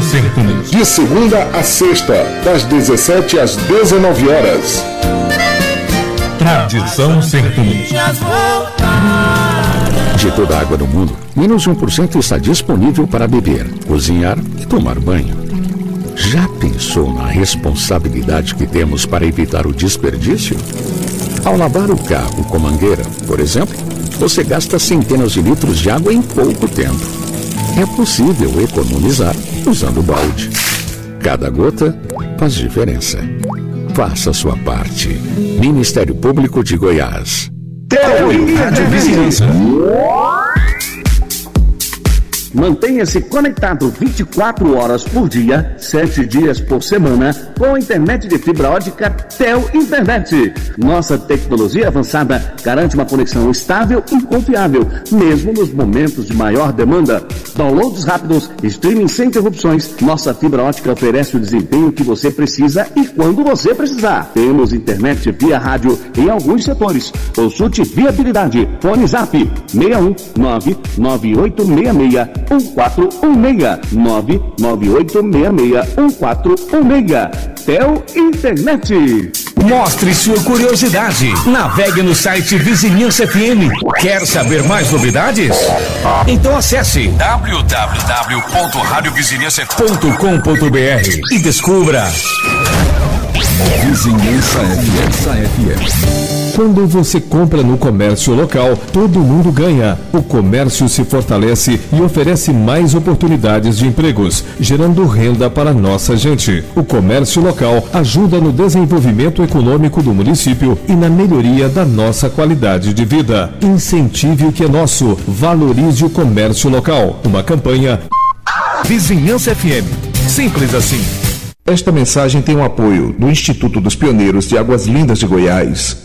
Sertanejo. De segunda a sexta, das 17 às 19 horas. Tradição sertaneja. De toda a água do mundo, menos de 1% está disponível para beber, cozinhar e tomar banho. Já pensou na responsabilidade que temos para evitar o desperdício? Ao lavar o carro com mangueira, por exemplo, você gasta centenas de litros de água em pouco tempo. É possível economizar usando balde. Cada gota faz diferença. Faça a sua parte. Ministério Público de Goiás. Rádio Vizinhança. Mantenha-se conectado 24 horas por dia, 7 dias por semana, com a internet de fibra ótica Tel Internet. Nossa tecnologia avançada garante uma conexão estável e confiável, mesmo nos momentos de maior demanda. Downloads rápidos, streaming sem interrupções. Nossa fibra ótica oferece o desempenho que você precisa e quando você precisar. Temos internet via rádio em alguns setores. Consulte viabilidade. Fone Zap 61 99866 1416 998661416. Tel Internet. Mostre sua curiosidade. Navegue no site Vizinhança FM. Quer saber mais novidades? Então acesse www.radiovizinhança.com.br e descubra. Vizinhança FM. Quando você compra no comércio local, todo mundo ganha. O comércio se fortalece e oferece mais oportunidades de empregos, gerando renda para nossa gente. O comércio local ajuda no desenvolvimento econômico do município e na melhoria da nossa qualidade de vida. Incentive o que é nosso. Valorize o comércio local. Uma campanha Vizinhança FM. Simples assim. Esta mensagem tem o apoio do Instituto dos Pioneiros de Águas Lindas de Goiás,